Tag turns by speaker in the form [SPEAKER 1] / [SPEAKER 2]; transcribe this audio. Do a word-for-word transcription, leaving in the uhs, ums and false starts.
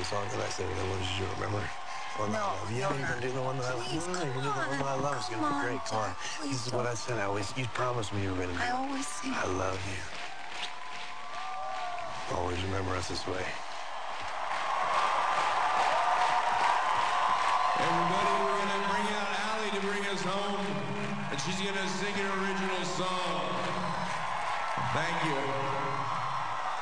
[SPEAKER 1] the song that I said when I wanted you to remember. One that
[SPEAKER 2] No,
[SPEAKER 1] I love. You
[SPEAKER 2] no,
[SPEAKER 1] haven't even
[SPEAKER 2] no.
[SPEAKER 1] do the one that I love.
[SPEAKER 2] Please,
[SPEAKER 1] No, no, you
[SPEAKER 2] come
[SPEAKER 1] can do the one that I
[SPEAKER 2] on.
[SPEAKER 1] love. It's
[SPEAKER 2] Come
[SPEAKER 1] gonna be
[SPEAKER 2] on,
[SPEAKER 1] great. Come on.
[SPEAKER 2] Jack, please
[SPEAKER 1] This is what I
[SPEAKER 2] don't.
[SPEAKER 1] said. I always, you promised me you were gonna do.
[SPEAKER 2] I always sing.
[SPEAKER 1] I love you. Always remember us this way.
[SPEAKER 3] Everybody, we're going to bring out Allie to bring us home, and she's going to sing an original song. Thank you.